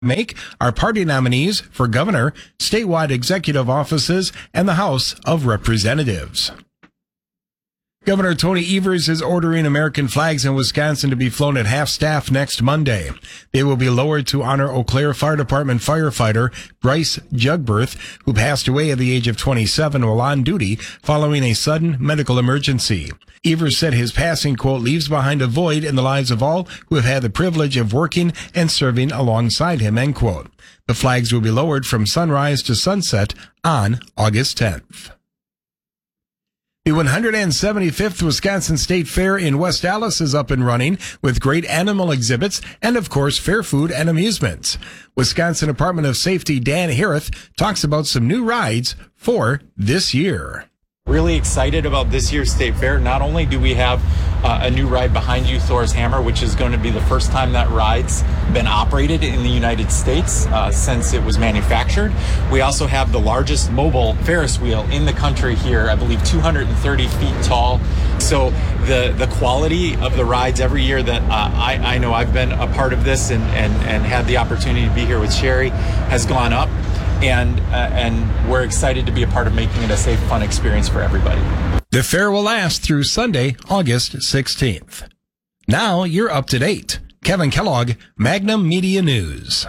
make are party nominees for governor, statewide executive offices, and the House of Representatives. Governor Tony Evers is ordering American flags in Wisconsin to be flown at half-staff next Monday. They will be lowered to honor Eau Claire Fire Department firefighter Bryce Jugberth, who passed away at the age of 27 while on duty following a sudden medical emergency. Evers said his passing, quote, leaves behind a void in the lives of all who have had the privilege of working and serving alongside him, end quote. The flags will be lowered from sunrise to sunset on August 10th. The 175th Wisconsin State Fair in West Allis is up and running with great animal exhibits and, of course, fair food and amusements. Wisconsin Department of Safety Dan Harith talks about some new rides for this year. Really excited about this year's State Fair. Not only do we have a new ride behind you, Thor's Hammer, which is going to be the first time that ride's been operated in the United States since it was manufactured. We also have the largest mobile Ferris wheel in the country here, I believe 230 feet tall. So the quality of the rides every year that I know I've been a part of this and had the opportunity to be here with Sherry has gone up. And we're excited to be a part of making it a safe, fun experience for everybody. The fair will last through Sunday, August 16th. Now you're up to date. Kevin Kellogg, Magnum Media News.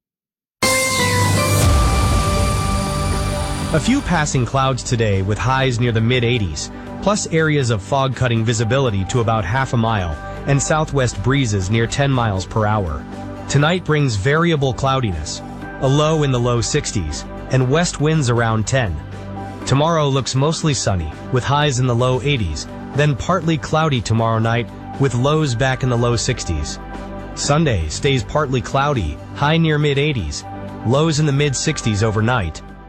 A few passing clouds today with highs near the mid-80s, plus areas of fog cutting visibility to about half a mile and southwest breezes near 10 miles per hour. Tonight brings variable cloudiness, a low in the low 60s, and west winds around 10. Tomorrow looks mostly sunny, with highs in the low 80s, then partly cloudy tomorrow night, with lows back in the low 60s. Sunday stays partly cloudy, high near mid-80s, lows in the mid-60s overnight,